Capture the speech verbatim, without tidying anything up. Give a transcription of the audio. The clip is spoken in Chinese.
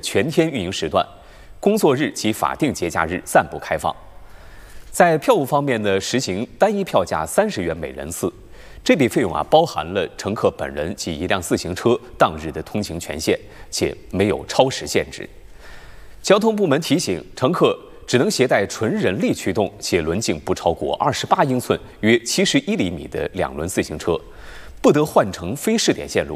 全天运营时段，工作日及法定节假日暂不开放。在票务方面呢，实行单一票价三十元每人次，这笔费用啊包含了乘客本人及一辆自行车当日的通行权限，且没有超时限制。交通部门提醒乘客，只能携带纯人力驱动且轮径不超过二十八英寸（约七十一厘米）的两轮自行车，不得换乘非试点线路。